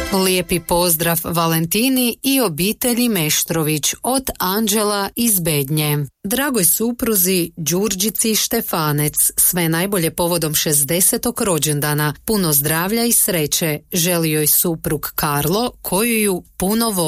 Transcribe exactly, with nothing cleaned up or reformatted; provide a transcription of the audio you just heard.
Lijepi pozdrav Valentini i obitelji Meštrović od Anđela iz Bednje. Dragoj supruzi Đurđici Štefanec, sve najbolje povodom šezdesetog rođendana. Puno zdravlja i sreće želi joj suprug Karlo, koju ju puno voli.